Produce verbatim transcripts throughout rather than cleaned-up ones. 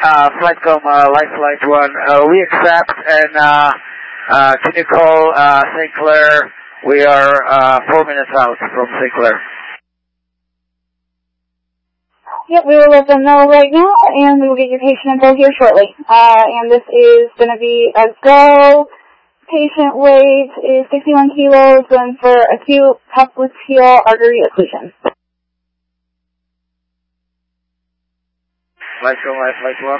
uh, Flightcom, uh, Life Flight one, uh, we accept, and uh, uh, can you call uh, Saint Clair? We are uh, four minutes out from Saint Clair. Yep, we will let them know right now, and we will get your patient info here shortly. Uh, and this is going to be a go. Patient weight is sixty-one kilos, going for acute popliteal artery occlusion. Flightcom, Life Flight one.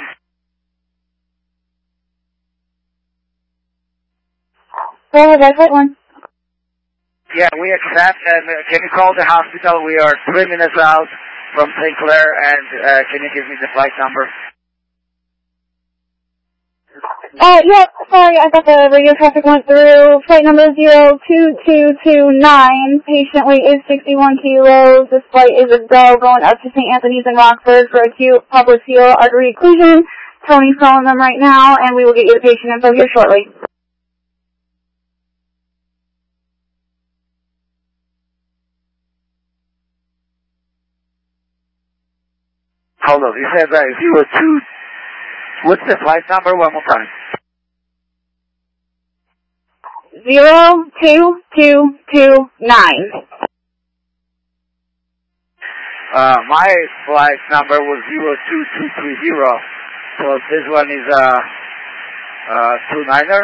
Go ahead, Life Flight one. Yeah, we accept, and uh, can you call the hospital? We are three minutes out from Saint Clair, and uh, can you give me the flight number? Uh, yeah, sorry, I thought the radio traffic went through. Flight number zero two two two nine. Patient weight is sixty-one kilos. This flight is a go going up to Saint Anthony's in Rockford for acute popliteal artery occlusion. Tony's calling them right now, and we will get you the patient info here shortly. Hold on, you said uh, zero two. What's the flight number? One more time. Zero two two two nine. Uh, my flight number was zero two two three zero. So this one is a uh, uh, two niner.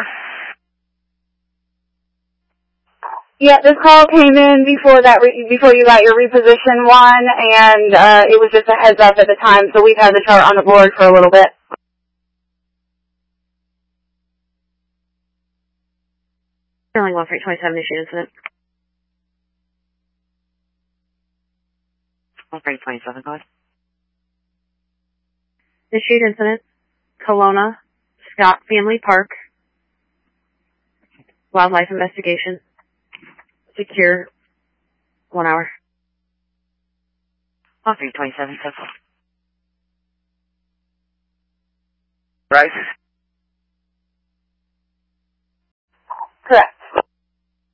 Yeah, this call came in before that, re- before you got your reposition one, and uh, it was just a heads up at the time. So we've had the chart on the board for a little bit. Sterling one three twenty-seven issue incident. one three twenty-seven, go ahead. Issued incident, Kelowna, Scott Family Park, wildlife investigation, secure, one hour. one three twenty-seven, so far. Right?